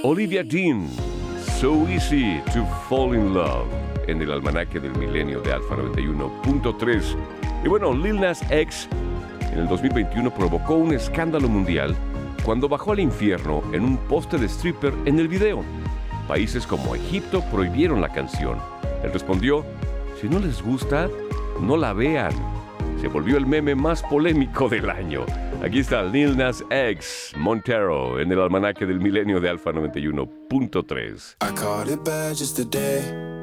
Olivia Dean, So Easy to Fall in Love, en el almanaque del milenio de Alfa 91.3. Y bueno, Lil Nas X en el 2021 provocó un escándalo mundial cuando bajó al infierno en un poste de stripper en el video. Países como Egipto prohibieron la canción. Él respondió: si no les gusta, no la vean. Se volvió el meme más polémico del año. Aquí está Lil Nas X, Montero, en el almanaque del milenio de Alfa 91.3. I caught it bad just today.